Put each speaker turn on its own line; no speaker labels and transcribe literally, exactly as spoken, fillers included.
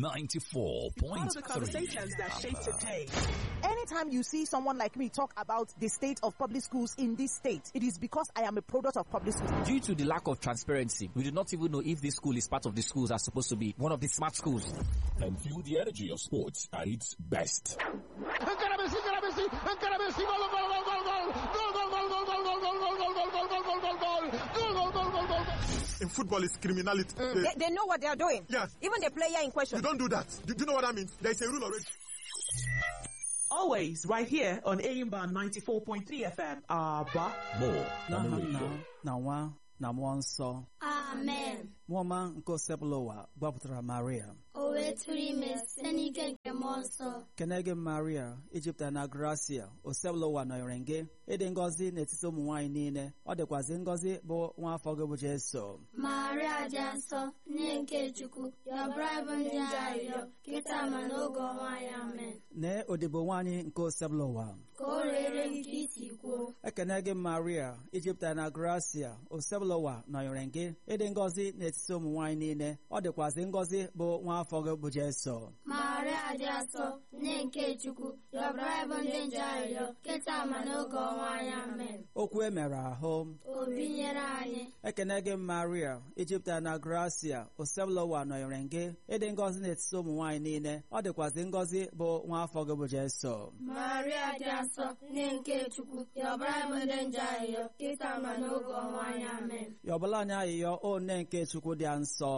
ninety-four point three.
Conversations that shape today.
Anytime you see someone like me talk about the state of public schools in this state, it is because I am a product of public schools.
Due to the lack of transparency, we do not even know if this school is part of the schools that are supposed to be one of the smart schools.
And feel the energy of sports at its best.
In football, it's criminality.
Mm, they, they know what they are doing.
Yeah.
Even the player in question.
You don't do that. Do, do you know what that means? There is a rule already.
Always right here on Aimba ninety-four point three F M. Abba.
More on the radio.
Na nwa na mmụọ nsọ.
Amen.
Nwoma nke osebụlụwa gbapụtara Maria.
O wetụrụ ime site n'ike nke mmụọ nsọ.
Kenege Maria, Ijipta na Gracia, osebụlụwa nọnyere gị, ịdị ngọzi n'etiti ụmụ nwaanyị niile, ọ dịkwazị ngọzi bụ nwa afọ gị bụ Jesu.
Maria dị nsọ, nne nke Chukwu, yọbara bụ ndị arịrịọ, kịta ma n'oge ọnwa anyị. Amen.
Nee odibo nwaanyị nke osebụlụwa.
Ka o rere nke isi kwuo.
Ekene gị Maria, Ijipta na Gracia, osebụlụwa nọnyere gị, ịdị ngọzi n'etiti ụmụ nwaanyị niile, ọ dịkwazị ngọzi bụ nwa afọ gị bụ Jesu.
Maria dị nsọ, nne nke Chukwu, yọbara bụ ndị nje arịrịọ, kịta ma n'oge ọnwa anyị. Amen.
Okwu e mere ahụ.
Obi nyere anyị.
Ekene gị Maria, Ijipta na Gracia, osebụlụwa nọnyere gị, ịdị ngọzi n'etiti ụmụ nwaanyị niile, ọ dịkwazị ngọzi bụ nwa afọ gị bụ Jesu.
Maria dị nsọ, nne nke Chukwu, yọbara bụ ndị nje arịrịọ, kịta ma n'oge ọnwa anyị. Amen.
Yọbala anyị ayịyọ o nne nke Chukwu dị nsọ.